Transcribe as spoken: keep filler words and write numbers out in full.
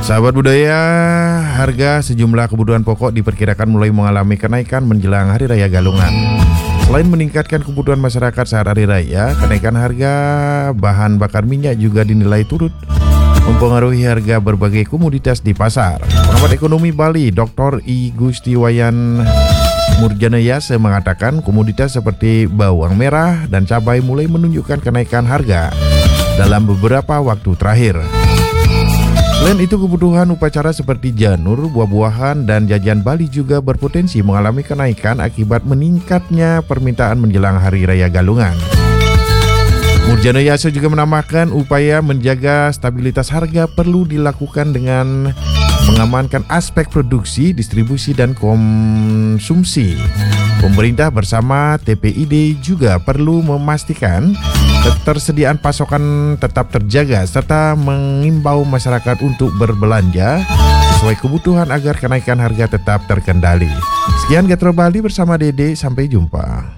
Sahabat budaya, harga sejumlah kebutuhan pokok diperkirakan mulai mengalami kenaikan menjelang Hari Raya Galungan. Selain meningkatkan kebutuhan masyarakat saat Hari Raya, kenaikan harga bahan bakar minyak juga dinilai turut mempengaruhi harga berbagai komoditas di pasar. Pengamat ekonomi Bali, Doktor I Gustiwayan Murjanayase mengatakan komoditas seperti bawang merah dan cabai mulai menunjukkan kenaikan harga dalam beberapa waktu terakhir. Selain itu, kebutuhan upacara seperti janur, buah-buahan, dan jajan Bali juga berpotensi mengalami kenaikan akibat meningkatnya permintaan menjelang Hari Raya Galungan. Murjanayase juga menambahkan upaya menjaga stabilitas harga perlu dilakukan dengan mengamankan aspek produksi, distribusi, dan konsumsi. Pemerintah bersama T P I D juga perlu memastikan ketersediaan pasokan tetap terjaga serta mengimbau masyarakat untuk berbelanja sesuai kebutuhan agar kenaikan harga tetap terkendali. Sekian Getro Bali bersama Dede, sampai jumpa.